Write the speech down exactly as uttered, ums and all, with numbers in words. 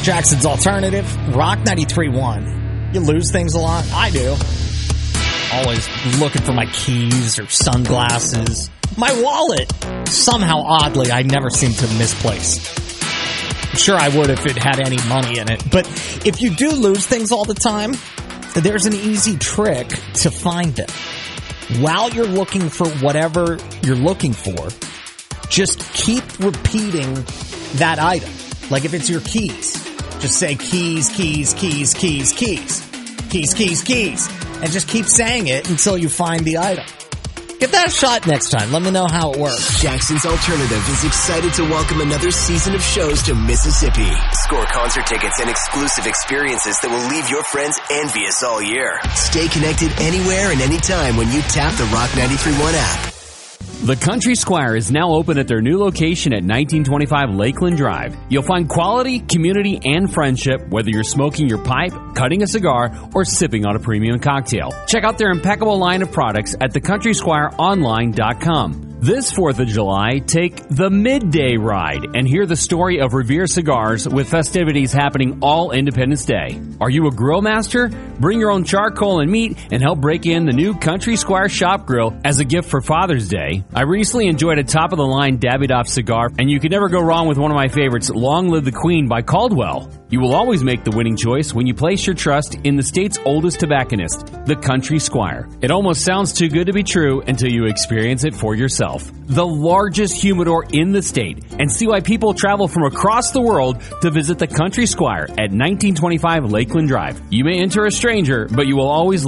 Jackson's Alternative, Rock ninety-three point one. You lose things a lot? I do. Always looking for my keys or sunglasses. My wallet. Somehow, oddly, I never seem to misplace. I'm sure I would if it had any money in it. But if you do lose things all the time, there's an easy trick to find them. While you're looking for whatever you're looking for, just keep repeating that item. Like if it's your keys, just say keys, keys, keys, keys, keys, keys, keys, keys, and just keep saying it until you find the item. Give that a shot next time. Let me know how it works. Jackson's Alternative is excited to welcome another season of shows to Mississippi. Score concert tickets and exclusive experiences that will leave your friends envious all year. Stay connected anywhere and anytime when you tap the Rock ninety-three point one app. The Country Squire is now open at their new location at nineteen twenty-five Lakeland Drive. You'll find quality, community, and friendship whether you're smoking your pipe, cutting a cigar, or sipping on a premium cocktail. Check out their impeccable line of products at the country squire online dot com. This fourth of July, take the Midday Ride and hear the story of Revere Cigars with festivities happening all Independence Day. Are you a grill master? Bring your own charcoal and meat and help break in the new Country Squire Shop Grill as a gift for Father's Day. I recently enjoyed a top-of-the-line Davidoff cigar, and you can never go wrong with one of my favorites, Long Live the Queen by Caldwell. You will always make the winning choice when you place your trust in the state's oldest tobacconist, the Country Squire. It almost sounds too good to be true until you experience it for yourself. The largest humidor in the state, and see why people travel from across the world to visit the Country Squire at nineteen twenty-five Lakeland Drive. You may enter a stranger, but you will always